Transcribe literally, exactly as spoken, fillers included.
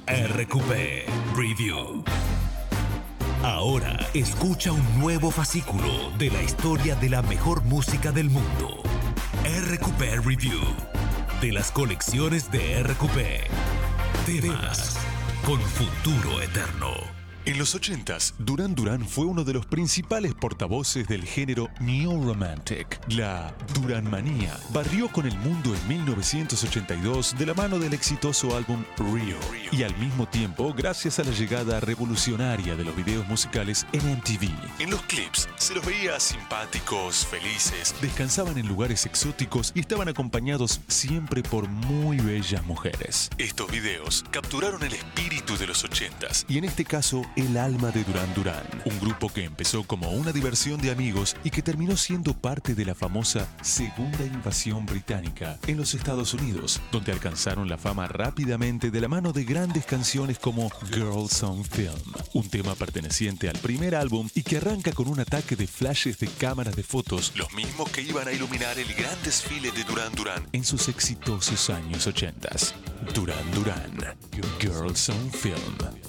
R Q P Review. Ahora escucha un nuevo fascículo de la historia de la mejor música del mundo. R Q P Review. De las colecciones de R Q P. Temas con futuro eterno. En los ochentas, Duran Duran fue uno de los principales portavoces del género neo-romantic. La Duranmanía barrió con el mundo en mil novecientos ochenta y dos de la mano del exitoso álbum Rio, y al mismo tiempo gracias a la llegada revolucionaria de los videos musicales en M T V. En los clips se los veía simpáticos, felices, descansaban en lugares exóticos y estaban acompañados siempre por muy bellas mujeres. Estos videos capturaron el espíritu de los ochentas y en este caso el alma de Duran Duran, un grupo que empezó como una diversión de amigos y que terminó siendo parte de la famosa Segunda Invasión Británica en los Estados Unidos, donde alcanzaron la fama rápidamente de la mano de grandes canciones como Girls on Film, un tema perteneciente al primer álbum y que arranca con un ataque de flashes de cámaras de fotos, los mismos que iban a iluminar el gran desfile de Duran Duran en sus exitosos años ochentas. Duran Duran, Girls on Film.